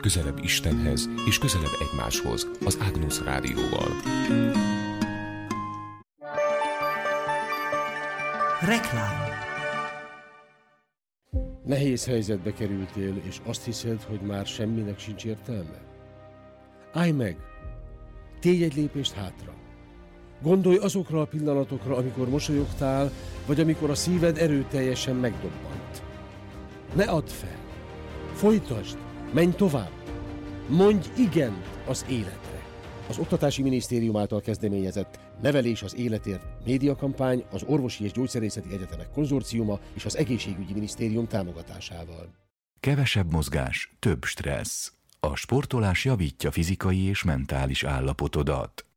közelebb Istenhez és közelebb egymáshoz az Agnus Rádióval. Reklám. Nehéz helyzetbe kerültél, és azt hiszed, hogy már semminek sincs értelme? Állj meg! Tégy egy lépést hátra. Gondolj azokra a pillanatokra, amikor mosolyogtál, vagy amikor a szíved erőteljesen megdobbant. Ne add fel! Folytasd! Menj tovább! Mondj igent az életre! Az Oktatási Minisztérium által kezdeményezett Nevelés az életért médiakampány, az Orvosi és Gyógyszerészeti Egyetemek Konzorciuma és az Egészségügyi Minisztérium támogatásával. Kevesebb mozgás, több stressz. A sportolás javítja fizikai és mentális állapotodat.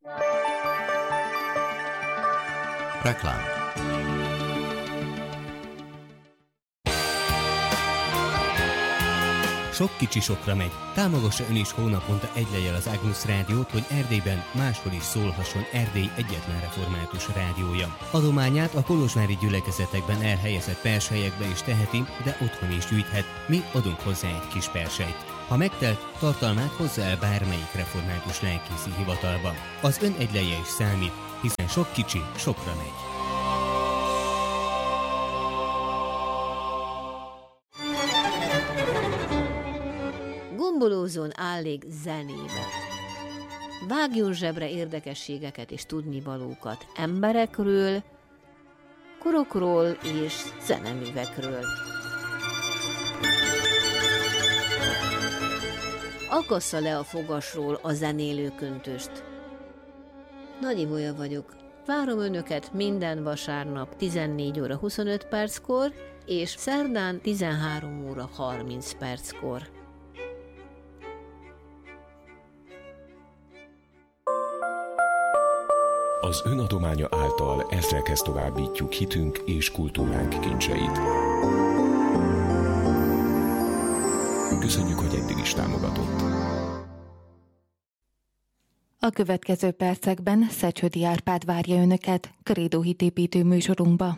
Reklám. Sok kicsi sokra megy. Támogassa ön is hónaponta egy lejjel az Agnus Rádiót, hogy Erdélyben máshol is szólhasson Erdély egyetlen református rádiója. Adományát a kolozsvári gyülekezetekben elhelyezett perselyekbe is teheti, de otthon is gyűjthet. Mi adunk hozzá egy kis perselyt. Ha megtelt, tartalmát hozza el bármelyik református lelkészi hivatalba. Az ön egy lejje is számít, hiszen sok kicsi sokra megy. Gombolózzon állék zenébe. Vágjon zsebre érdekességeket és tudnivalókat emberekről, korokról és zeneművekről. Akassza le a fogasról a zenélő köntöst. Nagy Ibolya vagyok. Várom önöket minden vasárnap 14 óra 25 perckor, és szerdán 13 óra 30 perckor. Az önadománya által ezrekhez továbbítjuk hitünk és kultúránk kincseit. Köszönjük, hogy eddig is támogatott. A következő percekben Szecsődi Árpád várja önöket Credo hitépítő műsorunkba.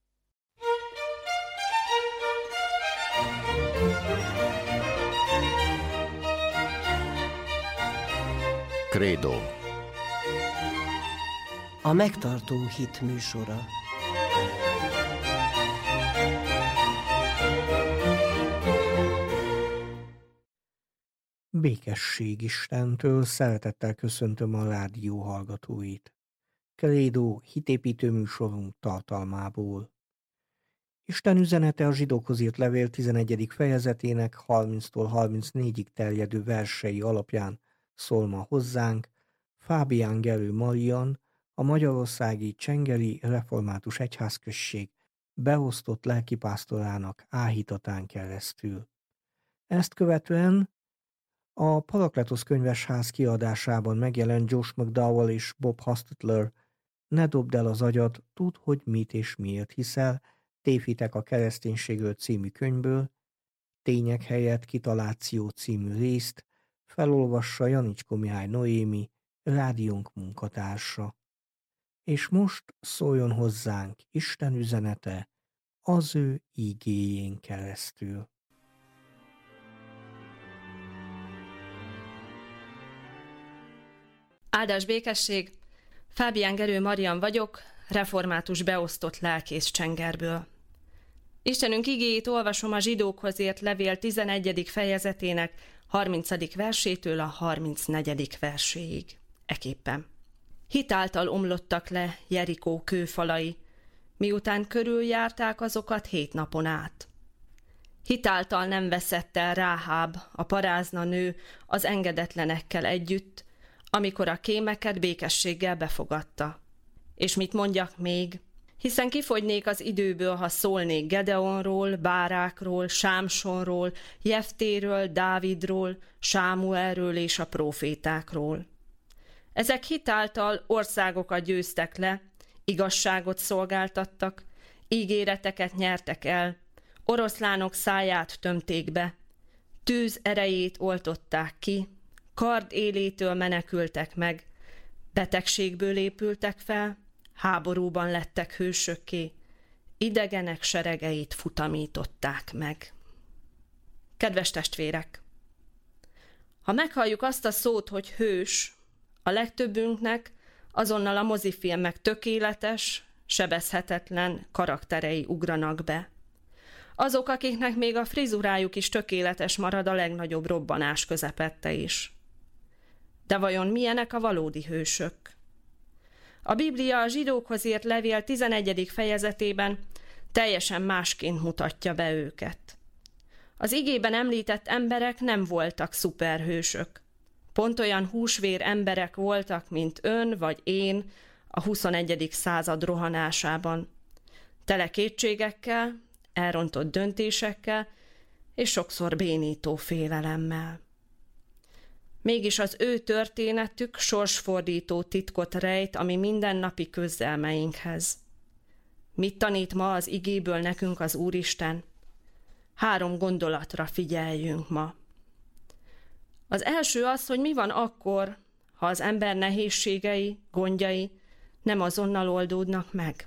Credo. A megtartó hit műsora. Békesség Istentől, szeretettel köszöntöm a rádió hallgatóit. Credo hitépítő műsorunk tartalmából. Isten üzenete a zsidókhoz írt levél 11. fejezetének 30-tól 34-ig terjedő versei alapján szól ma hozzánk Fábián Gerő Marian, a Magyarországi Csengeri Református Egyházközség beosztott lelkipásztorának áhítatán keresztül. Ezt követően a Parakletosz könyvesház kiadásában megjelent Josh McDowell és Bob Hostetler Ne dobd el az agyad, tudd, hogy mit és miért hiszel, Tévhitek a kereszténységről című könyvből, Tények helyett kitaláció című részt felolvassa Janicskó Mihály Noémi, rádiónk munkatársa. És most szóljon hozzánk Isten üzenete az ő ígéjén keresztül. Áldás békesség! Fábián Gerő Marian vagyok, református beosztott lelkész Csengerből. Istenünk igéjét olvasom a zsidókhoz írt levél 11. fejezetének 30. versétől a 34. verséig. Eképpen. Hit által omlottak le Jerikó kőfalai, miután körüljárták azokat 7 napon át. Hit által nem veszett el Ráháb, a parázna nő az engedetlenekkel együtt, amikor a kémeket békességgel befogadta. És mit mondjak még? Hiszen kifogynék az időből, ha szólnék Gedeonról, Bárákról, Sámsonról, Jeftéről, Dávidról, Sámuelről és a prófétákról. Ezek hitáltal országokat győztek le, igazságot szolgáltattak, ígéreteket nyertek el, oroszlánok száját tömték be, tűz erejét oltották ki, kard élétől menekültek meg, betegségből épültek fel, háborúban lettek hősökké, idegenek seregeit futamították meg. Kedves testvérek! Ha meghalljuk azt a szót, hogy hős, a legtöbbünknek azonnal a mozifilmek tökéletes, sebezhetetlen karakterei ugranak be. Azok, akiknek még a frizurájuk is tökéletes marad a legnagyobb robbanás közepette is. De vajon milyenek a valódi hősök? A Biblia a zsidókhoz írt levél 11. fejezetében teljesen másként mutatja be őket. Az igében említett emberek nem voltak szuperhősök. Pont olyan húsvér emberek voltak, mint ön vagy én a 21. század rohanásában. Tele kétségekkel, elrontott döntésekkel és sokszor bénító félelemmel. Mégis az ő történetük sorsfordító titkot rejt a mi mindennapi küzdelmeinkhez. Mit tanít ma az igéből nekünk az Úristen? 3 gondolatra figyeljünk ma. Az első az, hogy mi van akkor, ha az ember nehézségei, gondjai nem azonnal oldódnak meg.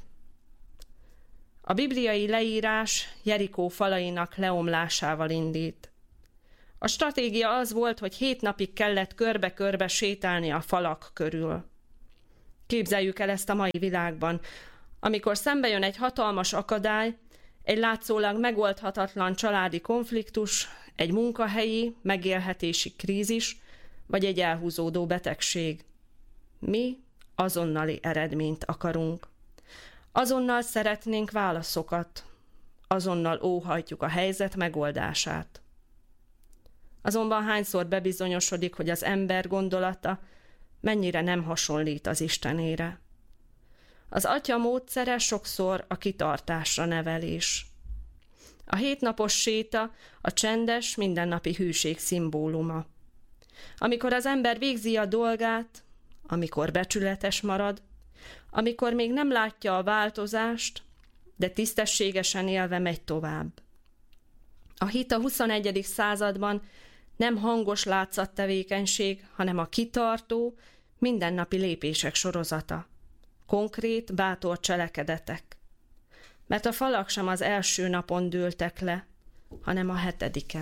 A bibliai leírás Jerikó falainak leomlásával indít. A stratégia az volt, hogy 7 napig kellett körbe-körbe sétálni a falak körül. Képzeljük el ezt a mai világban. Amikor szembe jön egy hatalmas akadály, egy látszólag megoldhatatlan családi konfliktus, egy munkahelyi, megélhetési krízis, vagy egy elhúzódó betegség. Mi azonnali eredményt akarunk. Azonnal szeretnénk válaszokat. Azonnal óhajtjuk a helyzet megoldását. Azonban hányszor bebizonyosodik, hogy az ember gondolata mennyire nem hasonlít az Istenére. Az atya módszere sokszor a kitartásra nevelés. A 7 napos séta a csendes, mindennapi hűség szimbóluma. Amikor az ember végzi a dolgát, amikor becsületes marad, amikor még nem látja a változást, de tisztességesen élve megy tovább. A hit a 21. században nem hangos látszattevékenység, hanem a kitartó, mindennapi lépések sorozata. Konkrét, bátor cselekedetek. Mert a falak sem az első napon dőltek le, hanem a 7.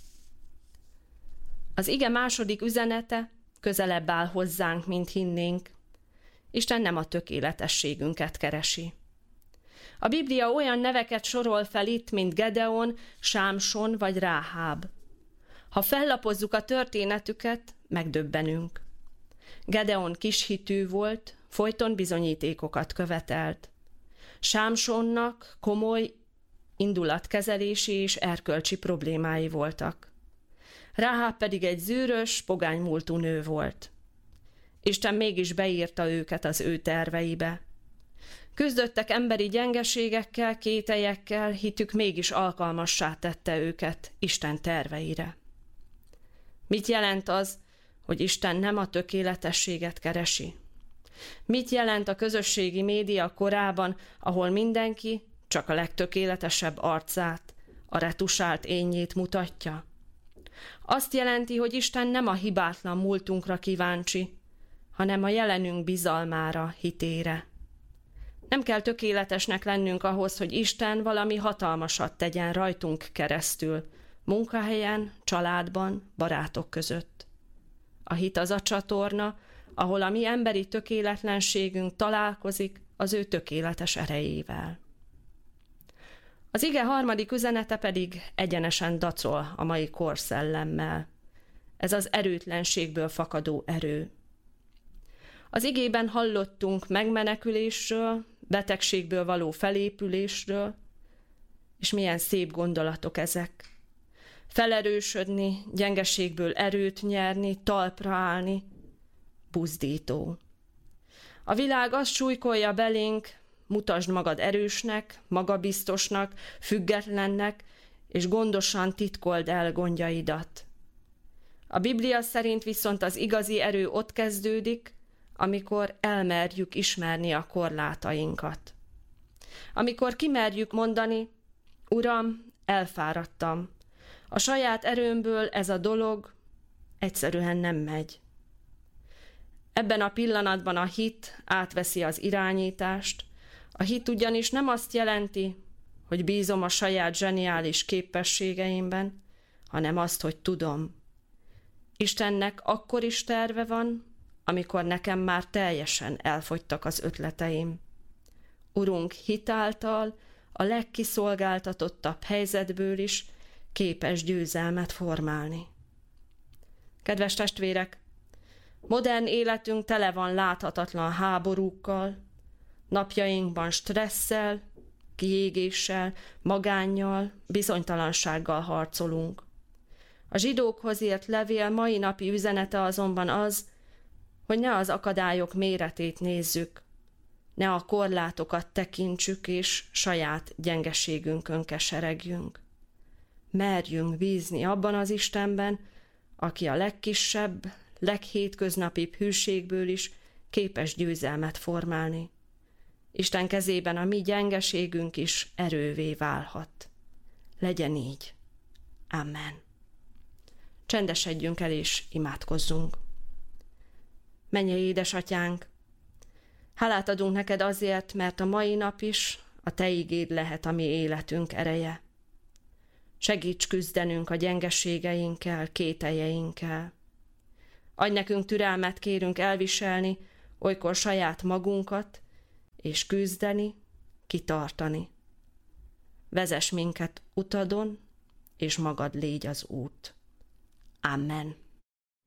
Az ige második üzenete közelebb áll hozzánk, mint hinnénk. Isten nem a tökéletességünket keresi. A Biblia olyan neveket sorol fel itt, mint Gedeon, Sámson vagy Ráháb. Ha fellapozzuk a történetüket, megdöbbenünk. Gedeon kishitű volt, folyton bizonyítékokat követelt. Sámsonnak komoly indulatkezelési és erkölcsi problémái voltak. Ráháb pedig egy zűrös, pogány múltú nő volt. Isten mégis beírta őket az ő terveibe. Küzdöttek emberi gyengeségekkel, kételyekkel, hitük mégis alkalmassá tette őket Isten terveire. Mit jelent az, hogy Isten nem a tökéletességet keresi? Mit jelent a közösségi média korában, ahol mindenki csak a legtökéletesebb arcát, a retusált énjét mutatja? Azt jelenti, hogy Isten nem a hibátlan múltunkra kíváncsi, hanem a jelenünk bizalmára, hitére. Nem kell tökéletesnek lennünk ahhoz, hogy Isten valami hatalmasat tegyen rajtunk keresztül, munkahelyen, családban, barátok között. A hit az a csatorna, ahol a mi emberi tökéletlenségünk találkozik az ő tökéletes erejével. Az ige harmadik üzenete pedig egyenesen dacol a mai korszellemmel. Ez az erőtlenségből fakadó erő. Az igében hallottunk megmenekülésről, betegségből való felépülésről, és milyen szép gondolatok ezek. Felerősödni, gyengeségből erőt nyerni, talpra állni, buzdító. A világ azt súlykolja belénk, mutasd magad erősnek, magabiztosnak, függetlennek, és gondosan titkold el gondjaidat. A Biblia szerint viszont az igazi erő ott kezdődik, amikor elmerjük ismerni a korlátainkat. Amikor kimerjük mondani, Uram, elfáradtam. A saját erőmből ez a dolog egyszerűen nem megy. Ebben a pillanatban a hit átveszi az irányítást. A hit ugyanis nem azt jelenti, hogy bízom a saját zseniális képességeimben, hanem azt, hogy tudom. Istennek akkor is terve van, amikor nekem már teljesen elfogytak az ötleteim. Urunk hitáltal a legkiszolgáltatottabb helyzetből is képes győzelmet formálni. Kedves testvérek, modern életünk tele van láthatatlan háborúkkal, napjainkban stresszel, kiégéssel, magánnyal, bizonytalansággal harcolunk. A zsidókhoz írt levél mai napi üzenete azonban az, hogy ne az akadályok méretét nézzük, ne a korlátokat tekintsük és saját gyengeségünkön keseregjünk. Merjünk bízni abban az Istenben, aki a legkisebb, leghétköznapibb hűségből is képes győzelmet formálni. Isten kezében a mi gyengeségünk is erővé válhat. Legyen így. Amen. Csendesedjünk el és imádkozzunk. Mennyei édesatyánk, hálát adunk neked azért, mert a mai nap is a te igéd lehet a mi életünk ereje. Segíts küzdenünk a gyengeségeinkkel, kételjeinkkel. Adj nekünk türelmet, kérünk elviselni, olykor saját magunkat, és küzdeni, kitartani. Vezess minket utadon, és magad légy az út. Amen.